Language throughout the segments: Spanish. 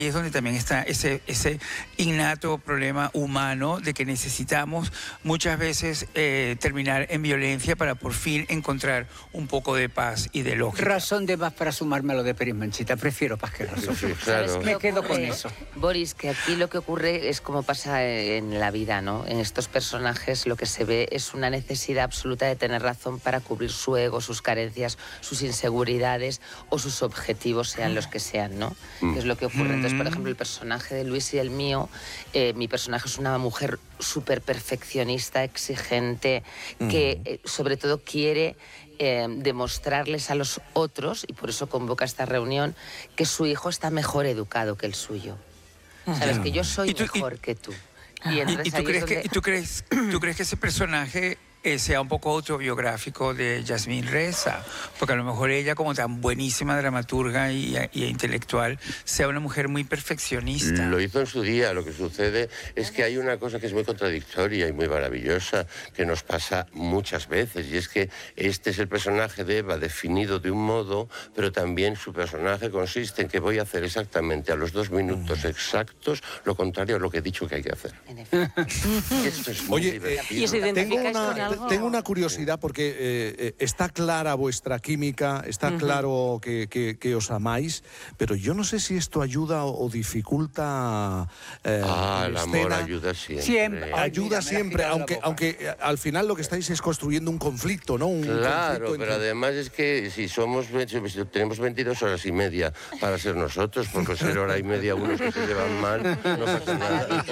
Y es donde también está ese innato problema humano de que necesitamos muchas veces terminar en violencia para por fin encontrar un poco de paz y de lógica. Razón de más para sumarme a lo de Peris Menchita. Prefiero paz que razón. Sí, claro. Me quedo con eso. Boris, que aquí lo que ocurre es como pasa en la vida, ¿no? En estos personajes lo que se ve es una necesidad absoluta de tener razón para cubrir su ego, sus carencias, sus inseguridades o sus objetivos, sean los que sean, ¿no? Que es lo que ocurre. Entonces, por ejemplo, el personaje de Luis y el mío, mi personaje es una mujer súper perfeccionista, exigente, que sobre todo quiere demostrarles a los otros, y por eso convoca esta reunión, que su hijo está mejor educado que el suyo. Sabes que yo soy mejor que tú. ¿Y tú crees que ese personaje sea un poco autobiográfico de Yasmín Reza? Porque a lo mejor ella, como tan buenísima dramaturga y intelectual, sea una mujer muy perfeccionista. Lo hizo en su día. Lo que sucede es que hay una cosa que es muy contradictoria y muy maravillosa, que nos pasa muchas veces, y es que este es el personaje de Eva definido de un modo, pero también su personaje consiste en que voy a hacer exactamente a los 2 minutos exactos lo contrario a lo que he dicho que hay que hacer. Y esto es muy divertido. ¿Y se identificáis con algo? Tengo una curiosidad porque está clara vuestra química, está claro que os amáis, pero yo no sé si esto ayuda o dificulta el amor ayuda siempre. Ayuda siempre, aunque al final lo que estáis es construyendo un conflicto, ¿no? Claro, pero además es que si tenemos 22 horas y media para ser nosotros, porque ser hora y media unos que se llevan mal, no pasa nada.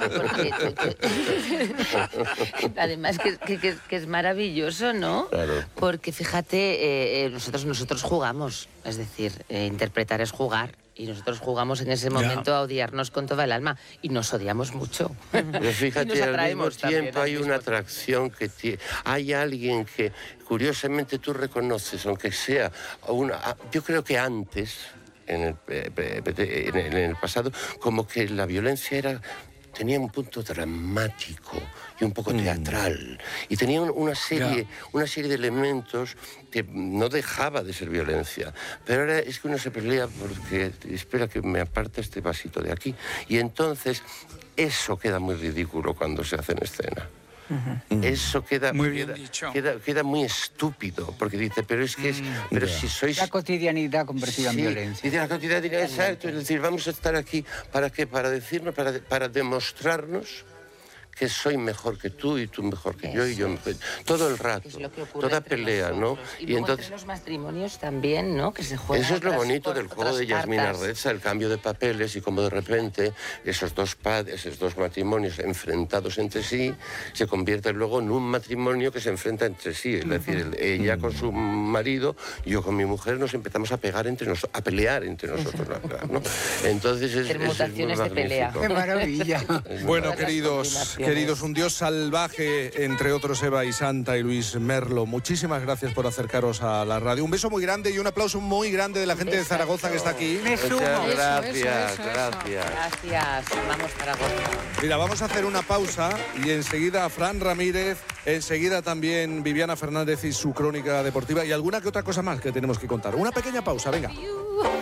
Además que es maravilloso, ¿no? Claro. Porque fíjate, nosotros jugamos, es decir, interpretar es jugar. Y nosotros jugamos en ese momento a odiarnos con toda el alma. Y nos odiamos mucho. Pero fíjate, al mismo tiempo hay una atracción que hay alguien que curiosamente tú reconoces, aunque sea yo creo que antes, en el pasado, como que la violencia tenía un punto dramático y un poco teatral, y tenía una serie de elementos que no dejaba de ser violencia, pero ahora es que uno se pelea porque espera que me aparte este vasito de aquí, y entonces eso queda muy ridículo cuando se hace en escena. Eso queda muy estúpido, porque dice, pero es que pero si sois... La cotidianidad convertida en violencia. Dice la cotidianidad, exacto, es decir, vamos a estar aquí, ¿para qué? Para decirnos, para demostrarnos que soy mejor que tú y tú mejor que yo y yo mejor. Todo el rato, toda pelea, ¿no? Y entonces los matrimonios también, ¿no? Que se juegan. Eso es lo bonito del juego de Yasmín Reza, el cambio de papeles, y como de repente esos dos matrimonios enfrentados entre sí se convierten luego en un matrimonio que se enfrenta entre sí. Es decir, ella con su marido, yo con mi mujer, nos empezamos a pegar a pelear entre nosotros, ¿no? Entonces es permutaciones de pelea. ¡Qué maravilla! Bueno, queridos, un dios salvaje, entre otros Eva y Santa y Luis Merlo, muchísimas gracias por acercaros a la radio. Un beso muy grande y un aplauso muy grande de la gente de Zaragoza que está aquí. Muchas gracias. Gracias, vamos Zaragoza. Mira, vamos a hacer una pausa y enseguida Fran Ramírez, enseguida también Viviana Fernández y su crónica deportiva y alguna que otra cosa más que tenemos que contar. Una pequeña pausa, venga.